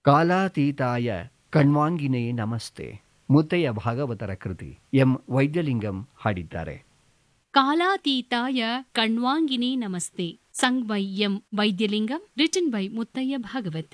ಕಾಲಾತೀತಾಯ ಕಣ್ವಾಂಗಿನೇ ನಮಸ್ತೆ. ಮುತ್ತಯ್ಯ ಭಾಗವತರ ಕೃತಿ. ಎಂ ವೈದ್ಯಲಿಂಗಂ ಹಾಡಿದ್ದಾರೆ. ಕಾಲಾತೀತಾಯ ಕಣ್ವಾಂಗಿನೇ ನಮಸ್ತೆ. Sung by M ವೈದ್ಯಲಿಂಗಂ, written by Muthaiah Bhagwat.